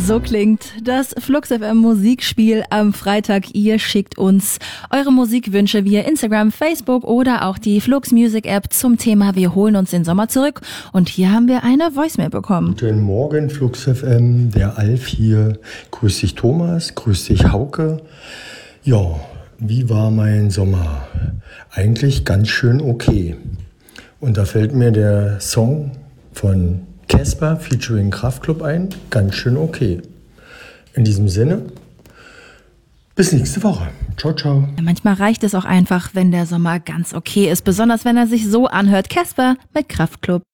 So klingt das Flux FM Musikspiel am Freitag. Ihr schickt uns eure Musikwünsche via Instagram, Facebook oder auch die Flux Music App zum Thema Wir holen uns den Sommer zurück. Und hier haben wir eine Voicemail bekommen. Guten Morgen Flux FM, der Alf hier. Grüß dich Thomas, grüß dich Hauke. Ja, wie war mein Sommer? Eigentlich ganz schön okay. Und da fällt mir der Song von Casper featuring Kraftklub ein, ganz schön okay. In diesem Sinne, bis nächste Woche. Ciao, ciao. Ja, manchmal reicht es auch einfach, wenn der Sommer ganz okay ist, besonders wenn er sich so anhört. Casper mit Kraftklub.